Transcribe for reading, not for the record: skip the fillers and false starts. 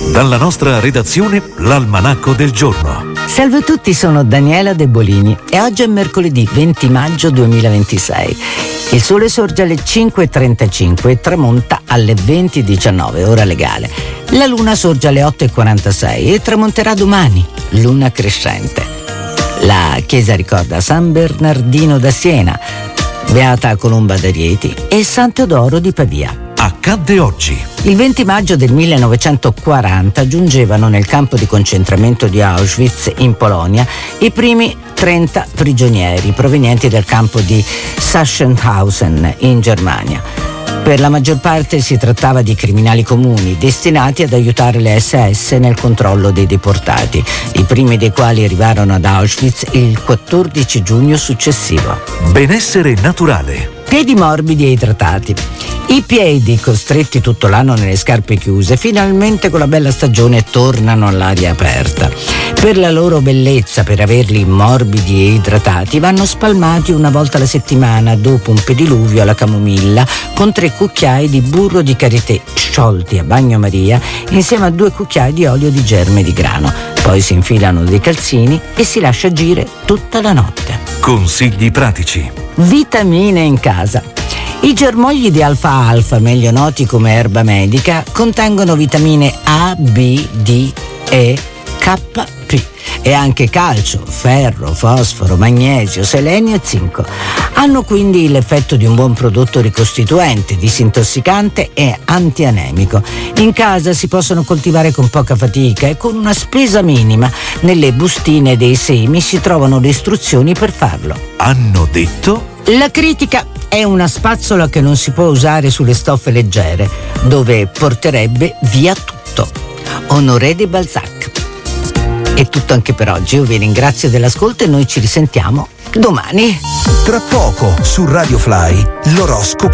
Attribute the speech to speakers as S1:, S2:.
S1: Dalla nostra redazione, l'Almanacco del giorno.
S2: Salve a tutti, sono Daniela De Bolini e oggi è mercoledì 20 maggio 2026. Il sole sorge alle 5.35 e tramonta alle 20.19, ora legale. La luna sorge alle 8.46 e tramonterà domani, luna crescente. La chiesa ricorda San Bernardino da Siena, Beata Colomba da Rieti e San Teodoro di Pavia.
S1: Accadde oggi.
S2: Il 20 maggio del 1940 giungevano nel campo di concentramento di Auschwitz in Polonia i primi 30 prigionieri provenienti dal campo di Sachsenhausen in Germania. Per la maggior parte si trattava di criminali comuni destinati ad aiutare le SS nel controllo dei deportati, i primi dei quali arrivarono ad Auschwitz il 14 giugno successivo.
S1: Benessere naturale.
S2: Piedi morbidi e idratati. I piedi, costretti tutto l'anno nelle scarpe chiuse, finalmente con la bella stagione tornano all'aria aperta. Per la loro bellezza, per averli morbidi e idratati, vanno spalmati una volta alla settimana dopo un pediluvio alla camomilla con 3 cucchiai di burro di karité sciolti a bagnomaria insieme a 2 cucchiai di olio di germe di grano. Poi si infilano dei calzini e si lascia agire tutta la notte.
S1: Consigli pratici.
S2: Vitamine in casa. I germogli di alfa-alfa, meglio noti come erba medica, contengono vitamine A, B, D, E, K, P e anche calcio, ferro, fosforo, magnesio, selenio e zinco. Hanno quindi l'effetto di un buon prodotto ricostituente, disintossicante e antianemico. In casa si possono coltivare con poca fatica e con una spesa minima. Nelle bustine dei semi si trovano le istruzioni per farlo.
S1: Hanno detto?
S2: La critica è una spazzola che non si può usare sulle stoffe leggere, dove porterebbe via tutto. Honoré de Balzac. È tutto anche per oggi. Io vi ringrazio dell'ascolto e noi ci risentiamo domani.
S3: Tra poco su Radio Fly, l'oroscopo